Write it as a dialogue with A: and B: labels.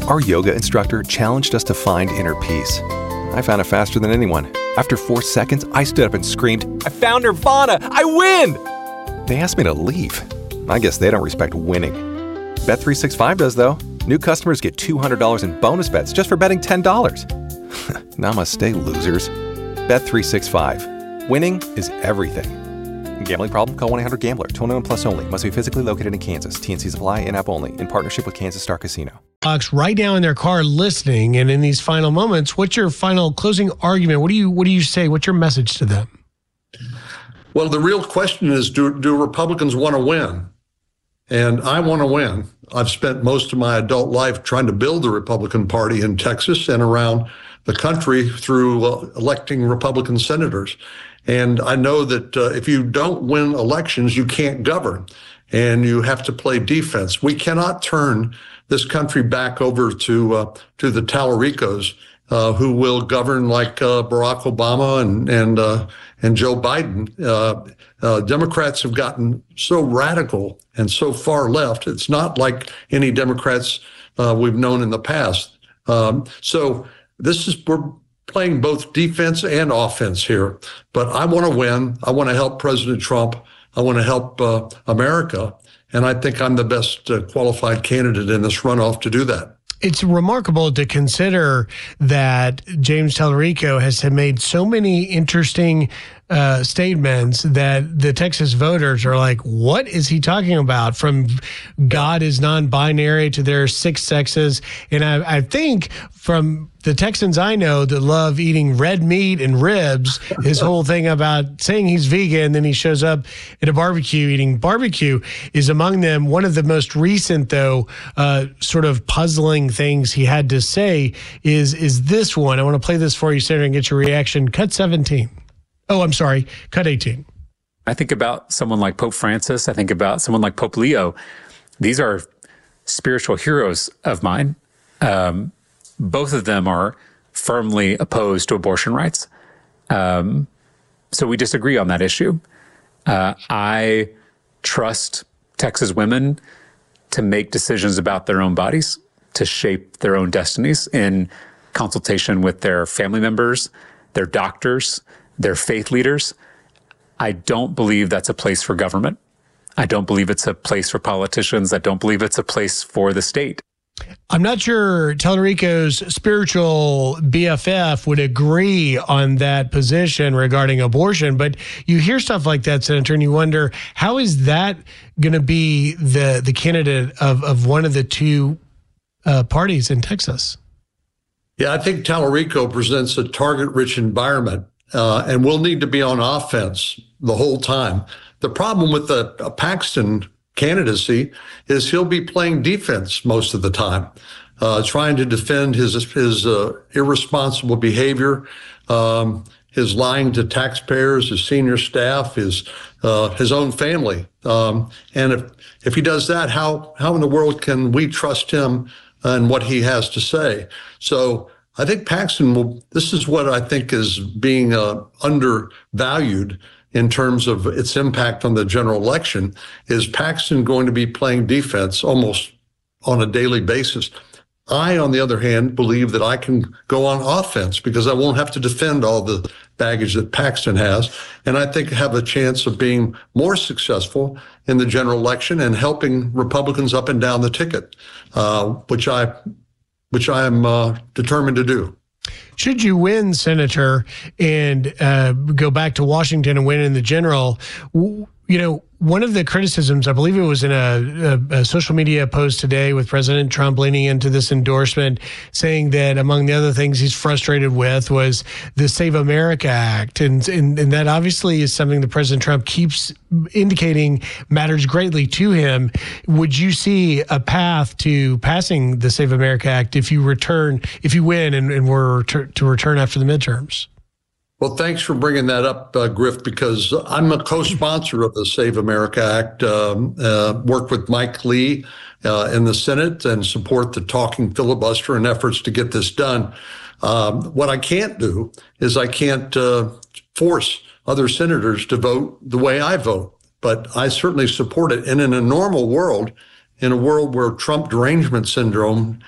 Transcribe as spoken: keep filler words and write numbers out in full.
A: Our yoga instructor challenged us to find inner peace. I found it faster than anyone. After four seconds, I stood up and screamed, "I found Nirvana! I win!" They asked me to leave. I guess they don't respect winning. Bet three sixty-five does, though. New customers get two hundred dollars in bonus bets just for betting ten dollars. Namaste, losers. Bet three sixty-five. Winning is everything. Gambling problem? Call one eight hundred gambler. twenty-one plus only. Must be physically located in Kansas. T N Cs apply. In-app only. In partnership with Kansas Star Casino.
B: Right now in their car listening, and in these final moments, what's your final closing argument? What do you What do you say? What's your message to them?
C: Well, the real question is, do, do Republicans want to win? And I want to win. I've spent most of my adult life trying to build the Republican Party in Texas and around the country through uh, electing Republican senators. And I know that uh, if you don't win elections, you can't govern, and you have to play defense. We cannot turn this country back over to uh, to the Tallaricos, uh, who will govern like uh, Barack Obama and and uh, and Joe Biden. Uh, uh, Democrats have gotten so radical and so far left. It's not like any Democrats uh, we've known in the past. Um, so this is we're playing both defense and offense here. But I want to win. I want to help President Trump. I want to help uh, America. And I think I'm the best uh, qualified candidate in this runoff to do that.
B: It's remarkable to consider that James Tallarico has made so many interesting uh, statements that the Texas voters are like, what is he talking about? From God is non-binary to there are six sexes. And I, I think from the Texans I know that love eating red meat and ribs, his whole thing about saying he's vegan, then he shows up at a barbecue eating barbecue is among them. One of the most recent, though, uh, sort of puzzling things he had to say is is this one. I want to play this for you, Senator, and get your reaction. Cut seventeen. Oh, I'm sorry. Cut eighteen.
D: I think about someone like Pope Francis. I think about someone like Pope Leo. These are spiritual heroes of mine. Um, both of them are firmly opposed to abortion rights. Um, so we disagree on that issue. Uh, I trust Texas women to make decisions about their own bodies, to shape their own destinies in consultation with their family members, their doctors, their faith leaders. I don't believe that's a place for government. I don't believe it's a place for politicians. I don't believe it's a place for the state.
B: I'm not sure Tallarico's spiritual B F F would agree on that position regarding abortion, but you hear stuff like that, Senator, and you wonder, how is that going to be the, the candidate of, of one of the two uh, parties in Texas?
C: Yeah, I think Tallarico presents a target-rich environment, uh, and we'll need to be on offense the whole time. The problem with the uh, Paxton candidacy is he'll be playing defense most of the time, uh, trying to defend his his uh, irresponsible behavior, um, his lying to taxpayers, his senior staff, his uh, his own family. Um, and if if he does that, how how in the world can we trust him and what he has to say? So I think Paxton will. This is what I think is being uh, undervalued in terms of its impact on the general election. Is Paxton going to be playing defense almost on a daily basis? I, on the other hand, believe that I can go on offense because I won't have to defend all the baggage that Paxton has. And I think have a chance of being more successful in the general election and helping Republicans up and down the ticket, uh, which I, which I am uh, determined to do.
B: Should you win, Senator, and uh, go back to Washington and win in the general, you know, one of the criticisms, I believe it was in a, a, a social media post today with President Trump leaning into this endorsement, saying that among the other things he's frustrated with was the Save America Act. And, and, and that obviously is something that President Trump keeps indicating matters greatly to him. Would you see a path to passing the Save America Act if you return, if you win and, and were to, to return after the midterms?
C: Well, thanks for bringing that up, uh, Griff, because I'm a co-sponsor of the Save America Act, um, uh, work with Mike Lee uh, in the Senate and support the talking filibuster and efforts to get this done. Um, what I can't do is I can't uh, force other senators to vote the way I vote, but I certainly support it. And in a normal world, in a world where Trump derangement syndrome